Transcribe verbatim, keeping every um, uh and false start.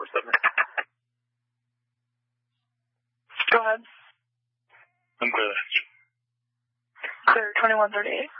four seven. Go ahead. I'm clear. Clear, twenty-one thirty-eight.